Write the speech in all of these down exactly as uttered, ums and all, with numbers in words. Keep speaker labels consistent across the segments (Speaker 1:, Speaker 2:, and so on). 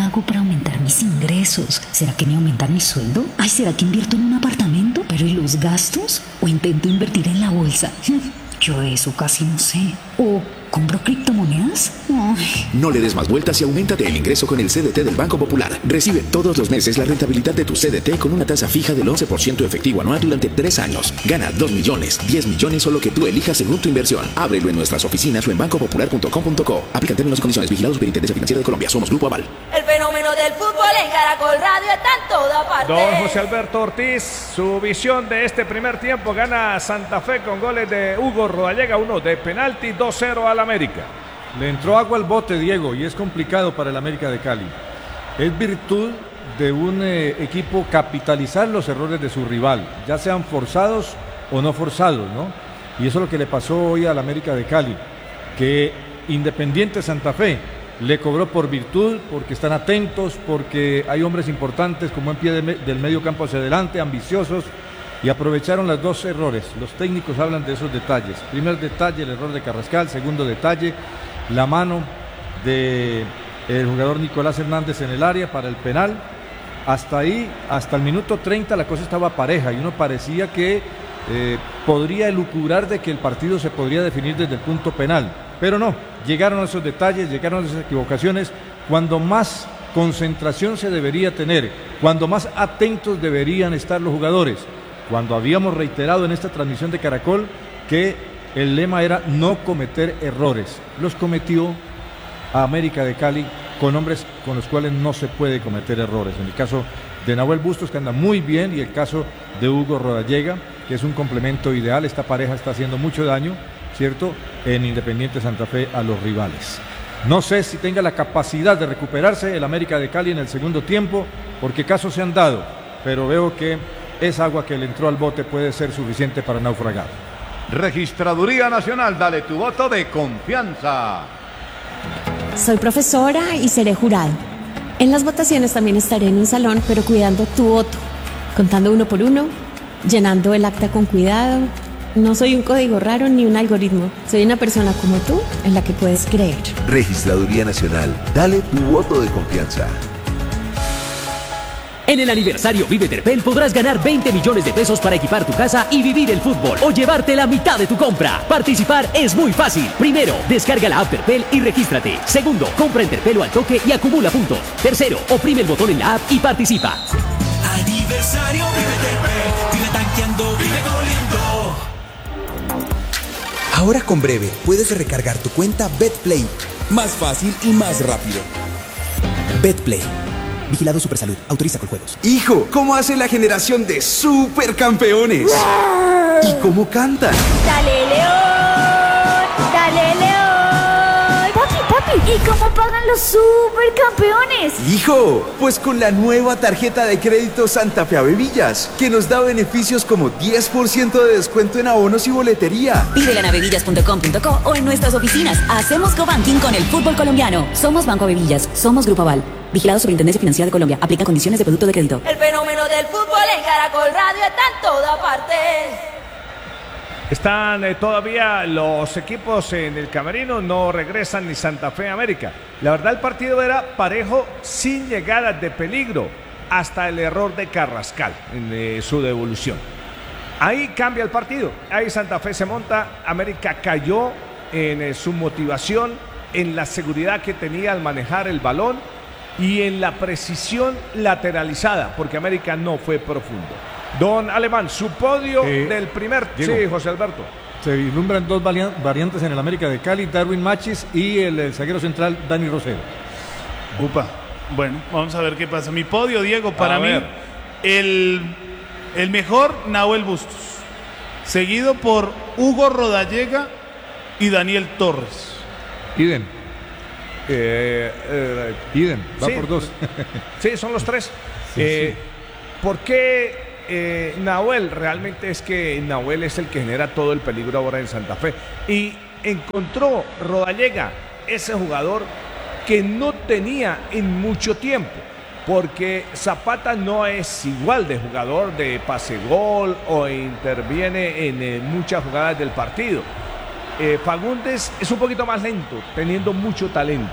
Speaker 1: hago para aumentar mis ingresos? ¿Será que me aumentan el sueldo? Ay, ¿será que invierto en un apartamento? ¿Pero y los gastos? ¿O intento invertir en la bolsa? Yo de eso casi no sé. ¿O compro criptomonedas? Ay.
Speaker 2: No le des más vueltas y auméntate el ingreso con el C D T del Banco Popular. Recibe todos los meses la rentabilidad de tu C D T con una tasa fija del once por ciento efectivo anual durante tres años. Gana dos millones, diez millones o lo que tú elijas según tu inversión. Ábrelo en nuestras oficinas o en banco popular punto com punto co. Aplican términos y condiciones. Vigilado Superintendencia Financiera de Colombia. Somos Grupo Aval.
Speaker 3: El fenómeno del fútbol en Caracol Radio está en toda parte.
Speaker 4: Don José Alberto Ortiz, su visión de este primer tiempo. Gana Santa Fe con goles de Hugo Rodallega, uno de penalti, dos cero al América.
Speaker 5: Le entró agua al bote, Diego, y es complicado para el América de Cali. Es virtud de un eh, equipo capitalizar los errores de su rival, ya sean forzados o no forzados, ¿no? Y eso es lo que le pasó hoy al América de Cali, que Independiente Santa Fe le cobró por virtud, porque están atentos, porque hay hombres importantes como en pie de me, del medio campo hacia adelante, ambiciosos, y aprovecharon los dos errores. Los técnicos hablan de esos detalles. Primer detalle, el error de Carrascal. Segundo detalle, la mano del jugador Nicolás Hernández en el área para el penal. Hasta ahí, hasta el minuto treinta, la cosa estaba pareja y uno parecía que eh, podría elucubrar de que el partido se podría definir desde el punto penal. Pero no, llegaron esos detalles, llegaron esas equivocaciones. Cuando más concentración se debería tener, cuando más atentos deberían estar los jugadores. Cuando habíamos reiterado en esta transmisión de Caracol que el lema era no cometer errores. Los cometió a América de Cali con hombres con los cuales no se puede cometer errores. En el caso de Nahuel Bustos, que anda muy bien, y el caso de Hugo Rodallega, que es un complemento ideal. Esta pareja está haciendo mucho daño, ¿cierto?, en Independiente Santa Fe a los rivales. No sé si tenga la capacidad de recuperarse el América de Cali en el segundo tiempo, porque casos se han dado, pero veo que esa agua que le entró al bote puede ser suficiente para naufragar.
Speaker 6: Registraduría Nacional, dale tu voto de confianza.
Speaker 7: Soy profesora y seré jurado. En las votaciones también estaré en un salón, pero cuidando tu voto, contando uno por uno, llenando el acta con cuidado. No soy un código raro ni un algoritmo. Soy una persona como tú, en la que puedes creer.
Speaker 8: Registraduría Nacional, dale tu voto de confianza.
Speaker 9: En el aniversario Vive Terpel podrás ganar veinte millones de pesos para equipar tu casa y vivir el fútbol o llevarte la mitad de tu compra. Participar es muy fácil. Primero, descarga la app Terpel y regístrate. Segundo, compra en Terpel o al toque y acumula puntos. Tercero, oprime el botón en la app y participa.
Speaker 10: Aniversario Vive Terpel, vive tanqueando, vive goleando.
Speaker 11: Ahora con Breve puedes recargar tu cuenta BetPlay. Más fácil y más rápido. BetPlay. Vigilado Supersalud. Autoriza con juegos.
Speaker 12: Hijo, ¿cómo hace la generación de supercampeones?
Speaker 10: ¡Wow!
Speaker 12: ¿Y cómo cantan?
Speaker 3: ¡Dale, León! ¡Dale, León!
Speaker 13: Papi, papi, ¿y cómo pagan los supercampeones?
Speaker 12: Hijo, pues con la nueva tarjeta de crédito Santa Fe Avevillas, que nos da beneficios como diez por ciento de descuento en abonos y boletería.
Speaker 14: Pídela en avevillas punto com punto co o en nuestras oficinas. Hacemos cobanking con el fútbol colombiano. Somos Banco Avevillas, somos Grupo Aval. Vigilado Superintendencia Financiera de Colombia. Aplica condiciones de producto de crédito.
Speaker 3: El fenómeno del fútbol en Caracol Radio está en toda parte.
Speaker 4: Están eh, todavía los equipos en el camerino, no regresan ni Santa Fe América. La verdad, el partido era parejo sin llegadas de peligro hasta el error de Carrascal en eh, su devolución. Ahí cambia el partido. Ahí Santa Fe se monta. América cayó en eh, su motivación, en la seguridad que tenía al manejar el balón y en la precisión lateralizada, porque América no fue profundo. Don Alemán, su podio eh, del primer...
Speaker 5: Diego,
Speaker 4: sí, José Alberto.
Speaker 5: Se vislumbran dos variantes en el América de Cali, Darwin Machis y el, el zaguero central Dani Rosero.
Speaker 15: Upa, bueno, vamos a ver qué pasa. Mi podio, Diego, para a mí, ver. el, el mejor, Nahuel Bustos, seguido por Hugo Rodallega y Daniel Torres.
Speaker 5: Idem. Eh, eh, Idem, va
Speaker 4: sí,
Speaker 5: por dos.
Speaker 4: Sí, son los tres.
Speaker 5: Sí,
Speaker 4: eh,
Speaker 5: sí.
Speaker 4: ¿Por qué eh, Nahuel? Realmente es que Nahuel es el que genera todo el peligro ahora en Santa Fe. Y encontró Rodallega ese jugador que no tenía en mucho tiempo. Porque Zapata no es igual de jugador de pase-gol o interviene en eh, muchas jugadas del partido. Eh, Fagundes es un poquito más lento, teniendo mucho talento.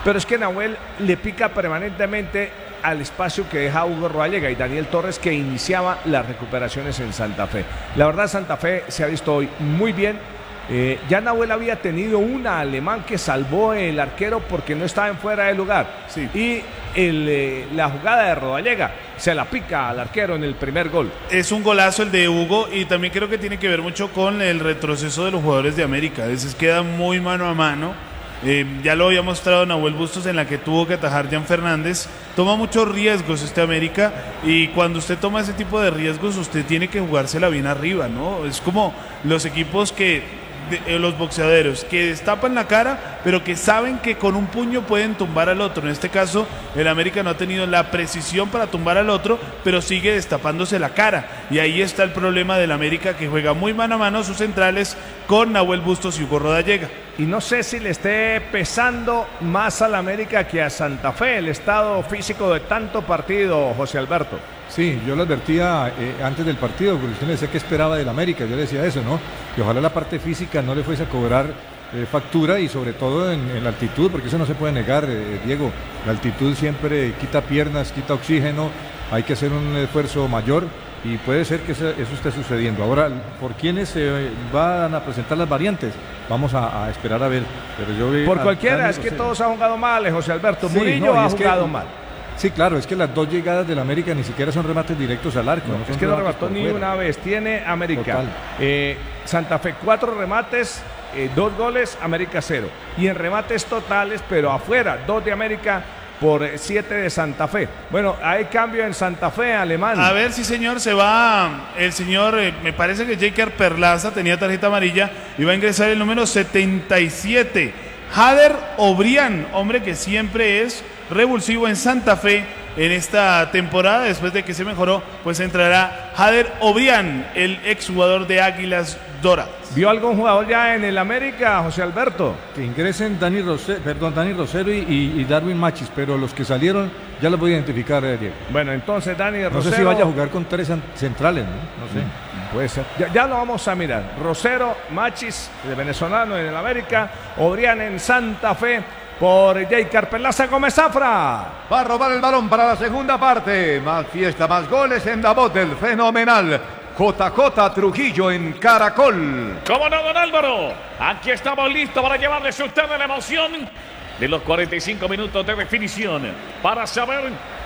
Speaker 4: pero es que Nahuel le pica permanentemente al espacio que deja Hugo Rodallega y Daniel Torres, que iniciaba las recuperaciones en Santa Fe. La verdad, Santa Fe se ha visto hoy muy bien. Eh, ya Nahuel había tenido una alemán que salvó el arquero porque no estaba en fuera de lugar.
Speaker 15: Sí.
Speaker 4: Y el, eh, la jugada de Rodallega se la pica al arquero en el primer gol.
Speaker 15: Es un golazo el de Hugo y también creo que tiene que ver mucho con el retroceso de los jugadores de América. A veces queda muy mano a mano. Eh, ya lo había mostrado Nahuel Bustos en la que tuvo que atajar Jan Fernández. Toma muchos riesgos este América y cuando usted toma ese tipo de riesgos usted tiene que jugársela bien arriba, ¿no? Es como los equipos que... De, eh, los boxeadores que destapan la cara pero que saben que con un puño pueden tumbar al otro. En este caso el América no ha tenido la precisión para tumbar al otro, pero sigue destapándose la cara y ahí está el problema del América, que juega muy mano a mano sus centrales con Nahuel Bustos y Hugo Rodallega.
Speaker 4: Y no sé si le esté pesando más al América que a Santa Fe el estado físico de tanto partido, José Alberto.
Speaker 5: Sí, yo lo advertía eh, antes del partido, porque usted me decía qué esperaba del América, yo le decía eso, ¿no? Que ojalá la parte física no le fuese a cobrar eh, factura y sobre todo en, en la altitud, porque eso no se puede negar, eh, Diego. La altitud siempre quita piernas, quita oxígeno, hay que hacer un esfuerzo mayor y puede ser que eso, eso esté sucediendo. Ahora, ¿por quiénes se van a presentar las variantes? Vamos a, a esperar a ver. Pero yo vi
Speaker 4: Por
Speaker 5: a
Speaker 4: cualquiera,
Speaker 5: Dani
Speaker 4: es que
Speaker 5: Rosero.
Speaker 4: todos han jugado mal, José Alberto.
Speaker 5: Sí,
Speaker 4: Murillo
Speaker 5: no, y
Speaker 4: ha
Speaker 5: es que-
Speaker 4: jugado mal.
Speaker 5: Sí, claro, es que las dos llegadas del América ni siquiera son remates directos al arco. No,
Speaker 4: Es
Speaker 5: son
Speaker 4: que no
Speaker 5: remates
Speaker 4: remató
Speaker 5: por
Speaker 4: ni
Speaker 5: fuera.
Speaker 4: una vez. Tiene América.
Speaker 5: Total.
Speaker 4: Eh, Santa Fe, cuatro remates, eh, dos goles, América cero. Y en remates totales, pero afuera, dos de América por eh, siete de Santa Fe. Bueno, hay cambio en Santa Fe, Alemán.
Speaker 15: A ver si señor se va el señor, eh, me parece que Jaker Perlaza tenía tarjeta amarilla y va a ingresar el número setenta y siete, Jader Obrián, hombre que siempre es revulsivo en Santa Fe en esta temporada. Después de que se mejoró, pues entrará Jader Obrián, el exjugador de Águilas Doradas.
Speaker 4: ¿Vio algún jugador ya en el América, José Alberto?
Speaker 5: Que ingresen Dani, Rose, perdón, Dani Rosero y, y- y Darwin Machis, pero los que salieron ya los voy a identificar, eh, Diego.
Speaker 4: Bueno, entonces Dani Rosero.
Speaker 5: No sé si vaya a jugar con tres an- centrales, ¿no? No sé.
Speaker 4: Puede ser. Ya, ya lo vamos a mirar. Rosero, Machis, de venezolano en el América, Obrián en Santa Fe, por Jaker Perlaza Gómez Zafra.
Speaker 6: Va a robar el balón para la segunda parte. Más fiesta, más goles en la voz del fenomenal J J Trujillo en Caracol.
Speaker 16: ¿Cómo no, don Álvaro? Aquí estamos listos para llevarles a ustedes la emoción de los cuarenta y cinco minutos de definición para saber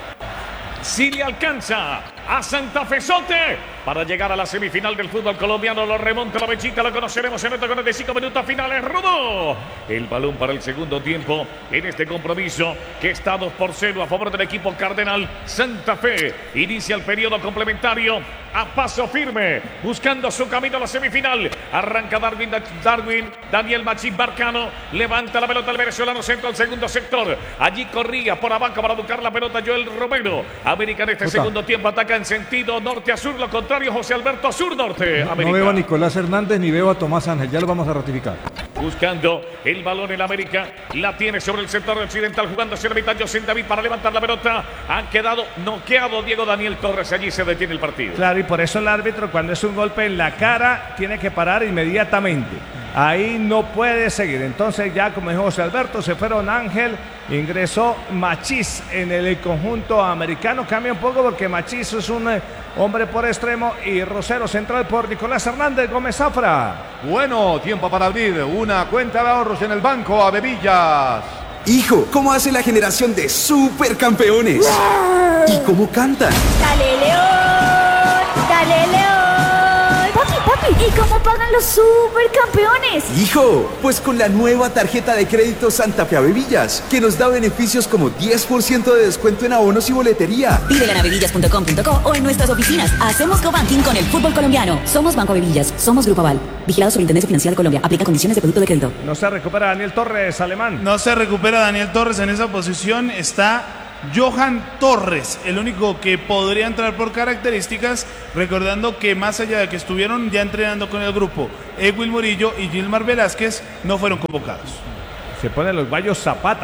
Speaker 16: si le alcanza a Santa Fezote para llegar a la semifinal del fútbol colombiano. Lo remonta la mechita, lo conoceremos en estos cuarenta y cinco minutos finales. Rodó el balón para el segundo tiempo en este compromiso que está dos por cero a favor del equipo cardenal. Santa Fe inicia el periodo complementario a paso firme, buscando su camino a la semifinal. Arranca Darwin, Darwin Daniel Machín Barcano, levanta la pelota el venezolano, centro al segundo sector. Allí corría por abajo para buscar la pelota Joel Romero. América en este
Speaker 5: Jota.
Speaker 16: segundo tiempo ataca en sentido norte a sur, lo contrario José Alberto, sur-norte.
Speaker 5: No
Speaker 16: América.
Speaker 5: veo a Nicolás Hernández ni veo a Tomás Ángel, ya lo vamos a ratificar.
Speaker 16: Buscando el balón en América, la tiene sobre el sector occidental, jugando hacia la mitad José David para levantar la pelota. Han quedado noqueado Diego Daniel Torres, allí se detiene el partido.
Speaker 4: Claro, y por eso el árbitro, cuando es un golpe en la cara, tiene que parar inmediatamente. Ahí no puede seguir. Entonces ya, como dijo José Alberto, se fueron Ángel, ingresó Machís en el conjunto americano. Cambia un poco porque Machís es un eh, hombre por extremo y Rosero central por Nicolás Hernández Gómez Zafra.
Speaker 6: Bueno, tiempo para abrir una cuenta de ahorros en el banco a Bebillas.
Speaker 12: Hijo, ¿cómo hace la generación de supercampeones? ¿Y cómo cantan?
Speaker 13: ¡Dale, León! ¡Dale, León! Papi, papi, ¿y cómo pagan los supercampeones?
Speaker 12: Hijo, pues con la nueva tarjeta de crédito Santa Fe Bebillas, que nos da beneficios como diez por ciento de descuento en abonos y boletería.
Speaker 14: Pídela en avevillas punto com punto co o en nuestras oficinas. Hacemos cobanking con el fútbol colombiano. Somos Banco Avevillas, somos Grupo Aval. Vigilado Superintendencia Financiera de Colombia. Aplica condiciones de producto de crédito.
Speaker 4: No se recupera Daniel Torres, Alemán.
Speaker 15: No se recupera Daniel Torres en esa posición. Está Johan Torres, el único que podría entrar por características, recordando que más allá de que estuvieron ya entrenando con el grupo, Edwin Murillo y Gilmar Velázquez no fueron convocados.
Speaker 4: Se pone los Bayos Zapata.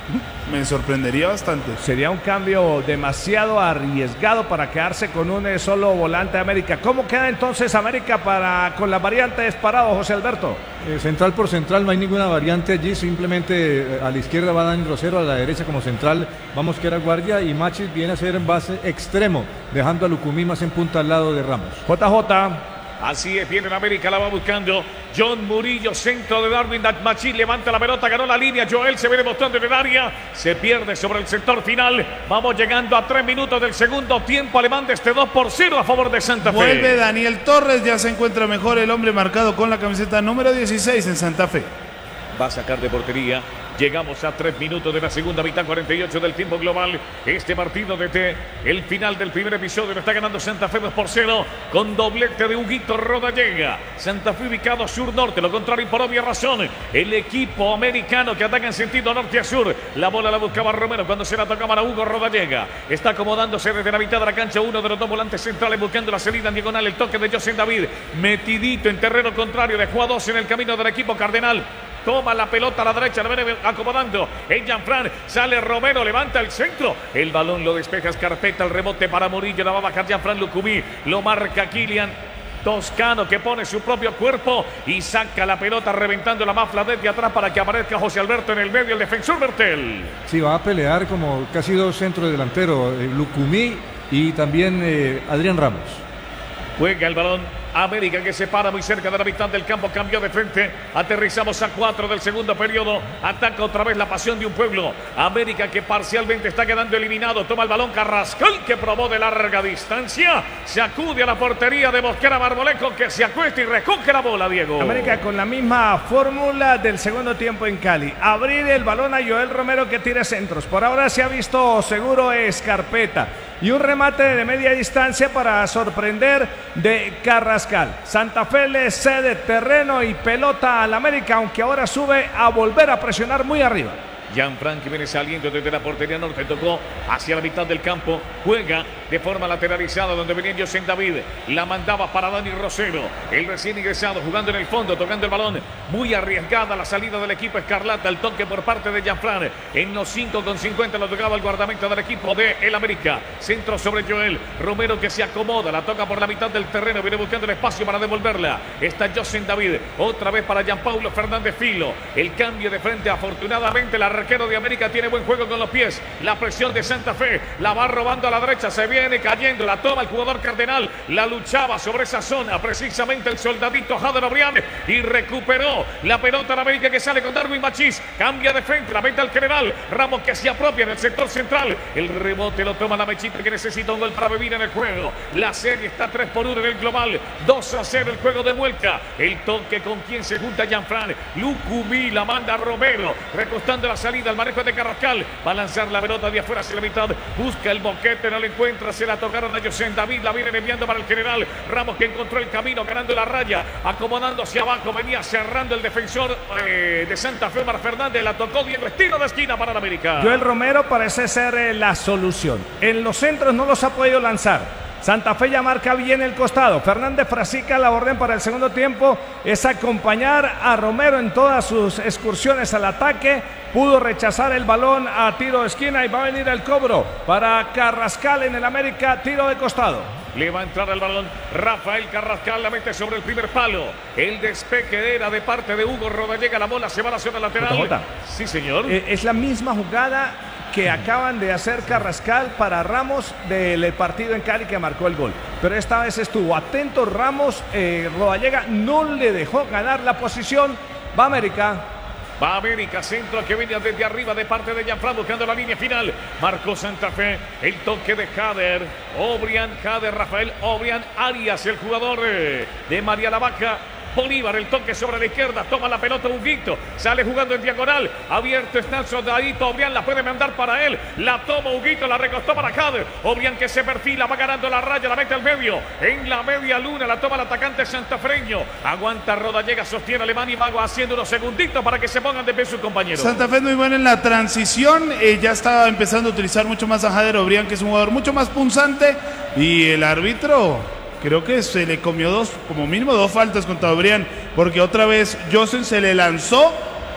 Speaker 15: Me sorprendería bastante.
Speaker 4: Sería un cambio demasiado arriesgado para quedarse con un eh, solo volante de América. ¿Cómo queda entonces América para con las variantes parado, José Alberto?
Speaker 5: Eh, central por central, no hay ninguna variante allí, simplemente eh, a la izquierda va Dani Rosero, a la derecha como central va Mosquera Guardia y Machis viene a ser en base extremo, dejando a Lucumí más en punta al lado de Ramos.
Speaker 4: J J.
Speaker 16: Así es, viene en América, la va buscando John Murillo, centro de Darwin Machín, levanta la pelota, ganó la línea, Joel se viene mostrando en el área, se pierde sobre el sector final, vamos llegando a tres minutos del segundo tiempo, alemán de este dos por cero a favor de Santa Fe.
Speaker 15: Vuelve Daniel Torres, ya se encuentra mejor el hombre marcado con la camiseta número dieciséis en Santa Fe.
Speaker 16: Va a sacar de portería. Llegamos a tres minutos de la segunda mitad, cuarenta y ocho del tiempo global. Este partido desde el final del primer episodio lo está ganando Santa Fe dos por cero con doblete de Huguito Rodallega. Santa Fe ubicado sur-norte, lo contrario por obvia razón. El equipo americano que ataca en sentido norte a sur. La bola la buscaba Romero cuando se la tocaba a Hugo Rodallega. Está acomodándose desde la mitad de la cancha uno de los dos volantes centrales buscando la salida en diagonal. El toque de José David, metidito en terreno contrario, dejó a dos en el camino del equipo cardenal. Toma la pelota a la derecha, la viene acomodando en Jean-Fran, sale Romero, levanta el centro, el balón lo despeja Escarpeta, el rebote para Murillo, la va a bajar Jean-Fran Lucumí, lo marca Kylian Toscano que pone su propio cuerpo y saca la pelota reventando la mafla desde atrás para que aparezca José Alberto en el medio, el defensor Bertel.
Speaker 5: Sí, va a pelear como casi dos centros delanteros, eh, Lucumí y también eh, Adrián Ramos.
Speaker 16: Juega el balón América que se para muy cerca de la mitad del campo, cambió de frente, aterrizamos a cuatro del segundo periodo, ataca otra vez la pasión de un pueblo, América que parcialmente está quedando eliminado, toma el balón Carrascal que probó de larga distancia, se acude a la portería de Mosquera Marmolejo que se acuesta y recoge la bola, Diego.
Speaker 4: América con la misma fórmula del segundo tiempo en Cali, abrir el balón a Joel Romero que tire centros, por ahora se ha visto seguro Escarpeta y un remate de media distancia para sorprender de Carrascal. Santa Fe le cede terreno y pelota al América, aunque ahora sube a volver a presionar muy arriba.
Speaker 16: Jean-Fran que viene saliendo desde la portería norte, tocó hacia la mitad del campo, juega de forma lateralizada donde venía José David, la mandaba para Dani Rosero, el recién ingresado jugando en el fondo, tocando el balón, muy arriesgada la salida del equipo escarlata, el toque por parte de Jean-Fran, en los cinco con cincuenta lo tocaba el guardameta del equipo de el América, centro sobre Joel, Romero que se acomoda, la toca por la mitad del terreno, viene buscando el espacio para devolverla, está José David, otra vez para Gianpaulo Fernández Filo, el cambio de frente afortunadamente la arquero de América tiene buen juego con los pies, la presión de Santa Fe, la va robando a la derecha, se viene cayendo, la toma el jugador cardenal, la luchaba sobre esa zona, precisamente el soldadito Jader Obrián y recuperó la pelota de América que sale con Darwin Machís, cambia de frente, la mete al general, Ramos que se apropia en el sector central, el rebote lo toma la mechita que necesita un gol para vivir en el juego, la serie está tres por uno en el global, dos a cero el juego de vuelta, el toque con quien se junta Jean-Fran, Lucumí la manda a Romero, recostando la salida, el manejo de Carrascal, va a lanzar la pelota de afuera hacia la mitad, busca el boquete, no lo encuentra, se la tocaron a José David, la vienen enviando para el general, Ramos que encontró el camino, ganando la raya, acomodando hacia abajo, venía cerrando el defensor eh, de Santa Fe, Omar Fernández, la tocó Diego, estilo de esquina para la América.
Speaker 4: Joel Romero parece ser eh, la solución, en los centros no los ha podido lanzar. Santa Fe ya marca bien el costado. Fernández Frasica, la orden para el segundo tiempo es acompañar a Romero en todas sus excursiones al ataque. Pudo rechazar el balón a tiro de esquina y va a venir el cobro para Carrascal en el América, tiro de costado.
Speaker 16: Le va a entrar el balón Rafael Carrascal, la mete sobre el primer palo. El despeje era de parte de Hugo Rodallega, la bola se va a la zona lateral.
Speaker 4: Jota, Jota.
Speaker 16: Sí, señor.
Speaker 4: Eh, es la misma jugada que acaban de hacer Carrascal para Ramos del partido en Cali que marcó el gol. Pero esta vez estuvo atento Ramos, eh, Rodallega no le dejó ganar la posición. Va América.
Speaker 16: Va América, centro que venía desde arriba de parte de Jean-Fran buscando la línea final. Marcó Santa Fe, el toque de Jader, Obrián, Jader, Rafael Obrián Arias, el jugador de María la Vaca. Bolívar, el toque sobre la izquierda, toma la pelota Huguito, sale jugando en diagonal, abierto está el soldadito, Obrián la puede mandar para él, la toma Huguito, la recostó para Jader, Obrián que se perfila, va ganando la raya, la mete al medio, en la media luna, la toma el atacante santafreño, aguanta Rodallega, sostiene Alemán y Mago haciendo unos segunditos para que se pongan de pie sus compañeros.
Speaker 15: Santa Fe es muy buena en la transición, eh, ya está empezando a utilizar mucho más a Jader Obrián, que es un jugador mucho más punzante, y el árbitro creo que se le comió dos, como mínimo dos faltas contra Obrián, porque otra vez Josen se le lanzó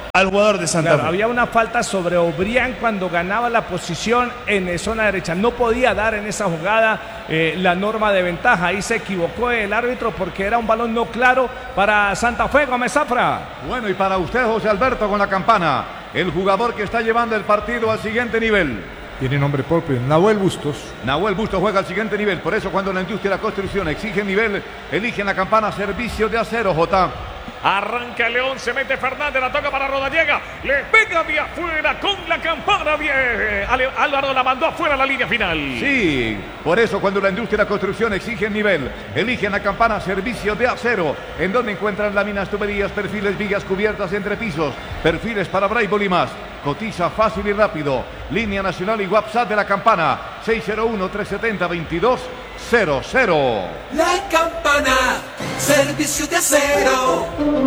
Speaker 15: al jugador de Santa
Speaker 4: Claro,
Speaker 15: Fe.
Speaker 4: había una falta sobre Obrián cuando ganaba la posición en eh, zona derecha. No podía dar en esa jugada eh, la norma de ventaja. Ahí se equivocó el árbitro porque era un balón no claro para Santa Fe. Gómez Zafra.
Speaker 6: Bueno, y para usted, José Alberto, con la campana, el jugador que está llevando el partido al siguiente nivel.
Speaker 5: Tiene nombre propio, Nahuel Bustos.
Speaker 6: Nahuel Bustos juega al siguiente nivel. Por eso cuando la industria de la construcción exige nivel, eligen la campana servicio de acero, J.
Speaker 16: Arranca el León, se mete Fernández, la toca para Rodallega, le pega de afuera con la campana. Bien, Álvaro la mandó afuera a la línea final.
Speaker 6: Sí, por eso cuando la industria de la construcción exige nivel, eligen la campana servicio de acero, en donde encuentran láminas, tuberías, perfiles, vigas, cubiertas, entrepisos, perfiles para Braille y más. Cotiza fácil y rápido. Línea nacional y WhatsApp de la campana seis cero uno, tres siete cero, veintidós cero cero.
Speaker 10: La campana, servicio de acero.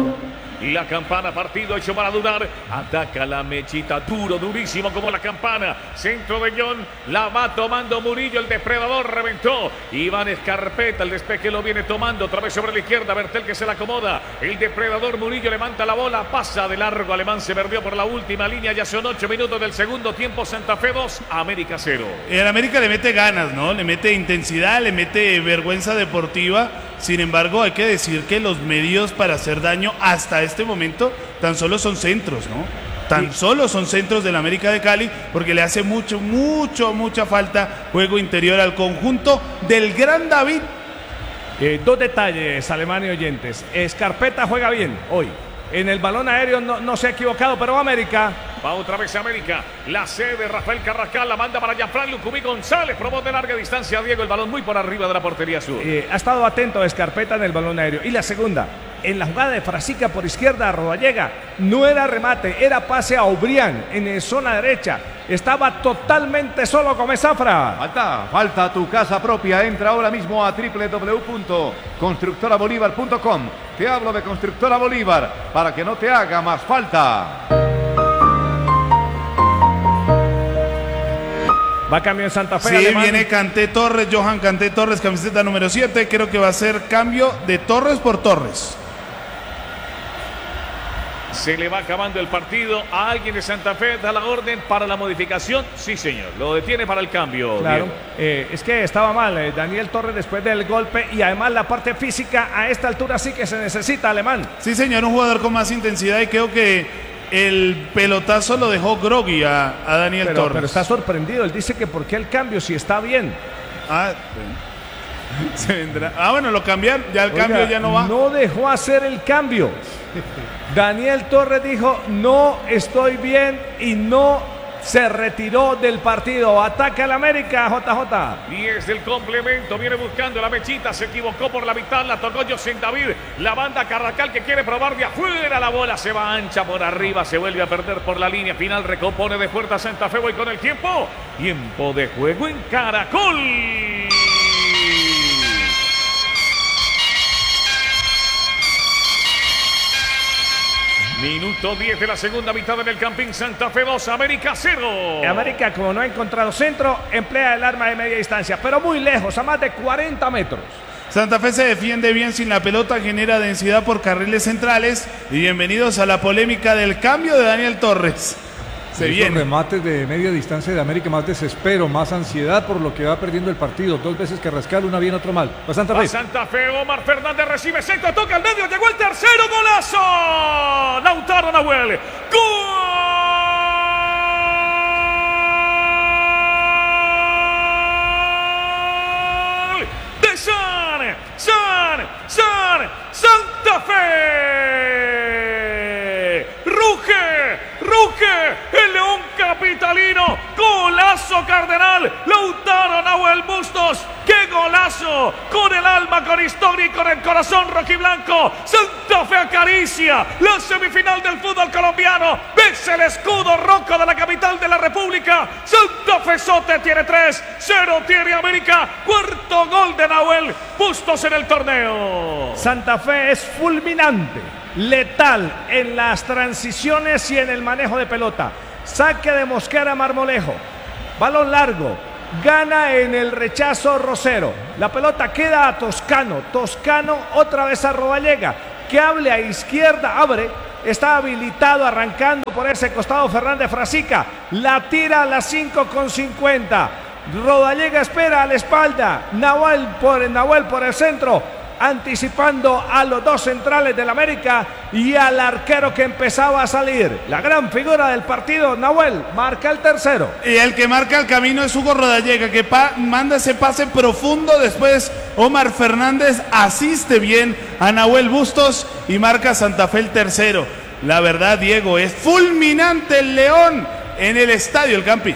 Speaker 16: La campana, partido hecho para durar. Ataca la mechita, duro, durísimo como la campana. Centro de John, la va tomando Murillo, el depredador reventó. Iván Escarpeta, el despeje lo viene tomando. Otra vez sobre la izquierda, Bertel que se la acomoda. El depredador Murillo levanta la bola, pasa de largo. Alemán se perdió por la última línea. Ya son ocho minutos del segundo tiempo. Santa Fe dos, América cero.
Speaker 15: El América le mete ganas, ¿no? Le mete intensidad, le mete vergüenza deportiva. Sin embargo, hay que decir que los medios para hacer daño hasta este momento tan solo son centros, ¿no? Tan solo son centros del América de Cali, porque le hace mucho, mucho, mucha falta juego interior al conjunto del Gran David.
Speaker 4: Eh, dos detalles, Alemán y oyentes. Escarpeta juega bien hoy. En el balón aéreo no, no se ha equivocado, pero América.
Speaker 16: Va otra vez América. La sede, Rafael Carrascal, la manda para Gianfranco Lucumí González. Probó de larga distancia Diego, el balón muy por arriba de la portería sur.
Speaker 4: Eh, ha estado atento a Escarpeta en el balón aéreo. Y la segunda, en la jugada de Frasica por izquierda a Rodallega, no era remate, era pase a Obrián en zona derecha. Estaba totalmente solo Gómez Zafra.
Speaker 6: Falta, falta tu casa propia. Entra ahora mismo a doble u doble u doble u punto constructora bolívar punto com. Te hablo de Constructora Bolívar para que no te haga más falta.
Speaker 4: Va cambio en Santa Fe.
Speaker 15: Sí,
Speaker 4: Alemán.
Speaker 15: viene Kanté Torres, Johan Kanté Torres, camiseta número siete. Creo que va a ser cambio de Torres por Torres.
Speaker 16: Se le va acabando el partido. A alguien de Santa Fe da la orden para la modificación. Sí, señor. Lo detiene para el cambio.
Speaker 4: Claro. Eh, es que estaba mal eh, Daniel Torres después del golpe. Y además la parte física a esta altura sí que se necesita, Alemán.
Speaker 15: Sí, señor. Un jugador con más intensidad. Y creo que el pelotazo lo dejó groggy a, a Daniel
Speaker 4: pero,
Speaker 15: Torres.
Speaker 4: Pero está sorprendido. Él dice que por qué el cambio si está bien.
Speaker 15: Ah, se vendrá. Ah, bueno, lo cambiaron. Ya el Oiga, cambio ya no va.
Speaker 4: No dejó hacer el cambio. Daniel Torres dijo, no estoy bien y no se retiró del partido. Ataca el América, J J.
Speaker 16: diez del complemento, viene buscando la mechita, se equivocó por la mitad, la tocó José David. La banda Carrascal que quiere probar de afuera, la bola se va ancha por arriba, se vuelve a perder por la línea final, recompone de puerta Santa Fe. Voy con el tiempo. Tiempo de juego en Caracol. Minuto diez de la segunda mitad en el Campín. Santa Fe dos, América cero.
Speaker 4: América, como no ha encontrado centro, emplea el arma de media distancia, pero muy lejos, a más de cuarenta metros.
Speaker 15: Santa Fe se defiende bien sin la pelota, genera densidad por carriles centrales. Y bienvenidos a la polémica del cambio de Daniel Torres. Se
Speaker 5: Esos
Speaker 15: viene.
Speaker 5: remates de media distancia de América, más desespero, más ansiedad por lo que va perdiendo el partido. Dos veces Carrascal, una bien, otro mal. Va Santa Fe.
Speaker 16: Va Santa Fe, Omar Fernández recibe centro, toca al medio, llegó el tercero, golazo. Lautaro Nahuel. ¡Gol! De San, San, San, Santa Fe. Ruge, ruge, el León capitalino. Golazo Cardenal. Lautaro Nahuel Bustos. ¡Qué golazo! Con el alma, con historia y con el corazón rojiblanco. Santa Fe acaricia la semifinal del fútbol colombiano. Ves el escudo rojo de la capital de la República. Santa Fe Sote tiene tres, cero tiene América. Cuarto gol de Nahuel Bustos en el torneo.
Speaker 4: Santa Fe es fulminante, letal en las transiciones y en el manejo de pelota. Saque de Mosquera Marmolejo. Balón largo. Gana en el rechazo Rosero. La pelota queda a Toscano. Toscano otra vez a Rodallega, que hable a izquierda, abre está habilitado arrancando por ese costado Fernández Frasica. La tira a las cinco con cincuenta. Rodallega espera a la espalda. Nahuel por, Nahuel por el centro, anticipando a los dos centrales del América y al arquero que empezaba a salir. La gran figura del partido, Nahuel, marca el tercero.
Speaker 15: Y el que marca el camino es Hugo Rodallega, que pa manda ese pase profundo. Después Omar Fernández asiste bien a Nahuel Bustos y marca Santa Fe el tercero. La verdad, Diego, es fulminante el León en el Estadio El Campín.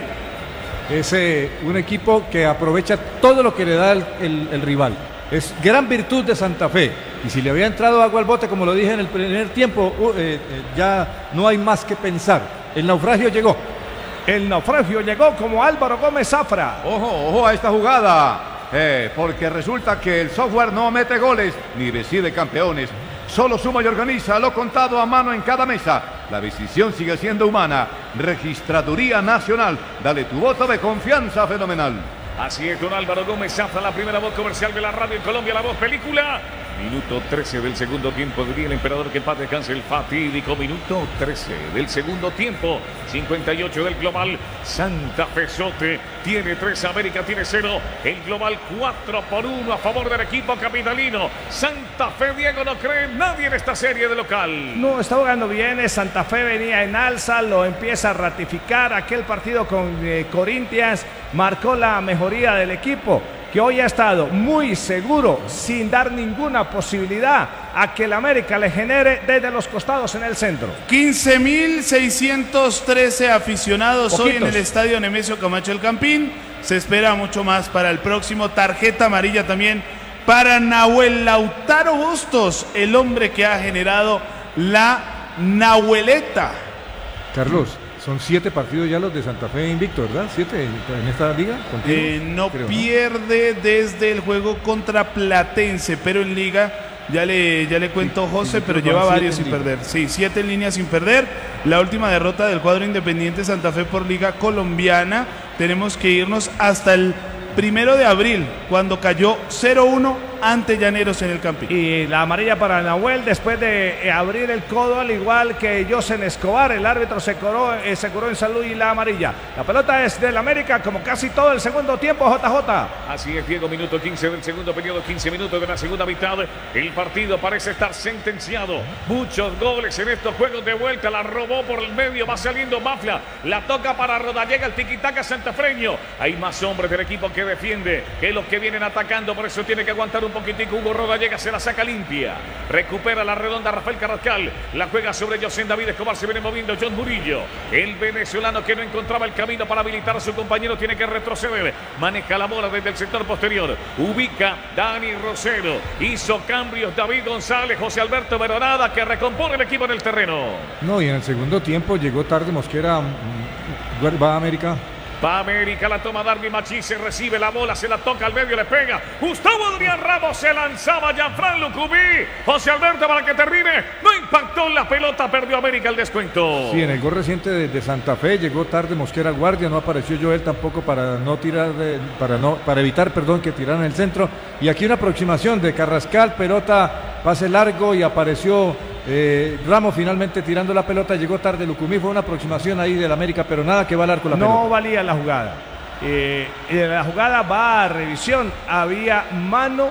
Speaker 5: Es eh, un equipo que aprovecha todo lo que le da el, el, el rival. Es gran virtud de Santa Fe. Y si le había entrado agua al bote, como lo dije en el primer tiempo, uh, eh, eh, ya no hay más que pensar. El naufragio llegó.
Speaker 4: El naufragio llegó como Álvaro Gómez Zafra.
Speaker 6: Ojo, ojo a esta jugada. Eh, porque resulta que el software no mete goles ni decide campeones. Solo suma y organiza lo contado a mano en cada mesa. La decisión sigue siendo humana. Registraduría Nacional. Dale tu voto de confianza fenomenal.
Speaker 16: Así es, don Álvaro Gómez Zafra, la primera voz comercial de la radio en Colombia, la voz película. Minuto trece del segundo tiempo, diría el emperador que en paz descanse el fatídico minuto trece del segundo tiempo. cincuenta y ocho del global. Santa Fe Sote tiene tres, América tiene cero. El global cuatro por uno a favor del equipo capitalino. Santa Fe, Diego, no cree nadie en esta serie de local.
Speaker 4: No, está jugando bien. Santa Fe venía en alza, lo empieza a ratificar. Aquel partido con eh, Corinthians marcó la mejoría del equipo, que hoy ha estado muy seguro, sin dar ninguna posibilidad a que el América le genere desde los costados en el centro.
Speaker 15: quince mil seiscientos trece aficionados
Speaker 4: Poquitos.
Speaker 15: hoy en el Estadio Nemesio Camacho El Campín. Se espera mucho más para el próximo. Tarjeta amarilla también para Nahuel Lautaro Bustos, el hombre que ha generado la Nahueleta.
Speaker 5: Carlos, son siete partidos ya los de Santa Fe invicto, ¿verdad? Siete en esta liga.
Speaker 15: Eh, no
Speaker 5: Creo,
Speaker 15: pierde ¿no? desde el juego contra Platense, pero en liga ya le, ya le cuento sí, José, sí, pero lleva varios sin liga. perder. Sí, siete en línea sin perder. La última derrota del cuadro Independiente Santa Fe por liga colombiana. Tenemos que irnos hasta el primero de abril, cuando cayó cero uno ante Llaneros en el Campín.
Speaker 4: Y la amarilla para Nahuel después de abrir el codo, al igual que Josen Escobar. El árbitro se curó, eh, se curó en salud y la amarilla. La pelota es del América, como casi todo el segundo tiempo, J J.
Speaker 16: Así es, Diego, minuto quince del segundo periodo, quince minutos de la segunda mitad. El partido parece estar sentenciado. Muchos goles en estos juegos de vuelta. La robó por el medio, va saliendo Mafla. La toca para Rodallega, el tiquitaca santafreño. Hay más hombres del equipo que defiende que los que vienen atacando, por eso tiene que aguantar un poquitico. Hugo Rodallega se la saca limpia, recupera la redonda Rafael Carrascal, la juega sobre José David Escobar, se viene moviendo John Murillo, el venezolano que no encontraba el camino para habilitar a su compañero, tiene que retroceder, maneja la bola desde el sector posterior, ubica Dani Rosero, hizo cambios David González, José Alberto Veronada, que recompone el equipo en el terreno.
Speaker 5: No, y en el segundo tiempo llegó tarde Mosquera, va a América.
Speaker 16: Va América, la toma Darby Machís, se recibe la bola, se la toca al medio, le pega. Gustavo Adrián Ramos, se lanzaba Jean-Fran Lucubí. José Alberto para que termine. No impactó la pelota, perdió América el descuento.
Speaker 5: Sí, en el gol reciente de, de Santa Fe llegó tarde Mosquera al guardia, no apareció Joel tampoco para no tirar, de, para no, para evitar, perdón, que tiraran el centro. Y aquí una aproximación de Carrascal, pelota, pase largo y apareció Eh, Ramos finalmente tirando la pelota, llegó tarde Lucumí, fue una aproximación ahí del América, pero nada que va al arco la
Speaker 4: no
Speaker 5: pelota.
Speaker 4: No valía la jugada. Eh, la jugada va a revisión, había mano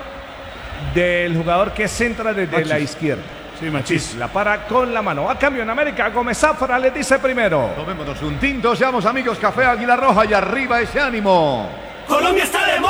Speaker 4: del jugador que centra desde Machís. La izquierda.
Speaker 15: Sí, Machís.
Speaker 4: La para con la mano. A cambio en América, Gómez Zafra le dice primero.
Speaker 6: Tomémonos un tinto, seamos amigos, café Águila Roja y arriba ese ánimo.
Speaker 10: Colombia está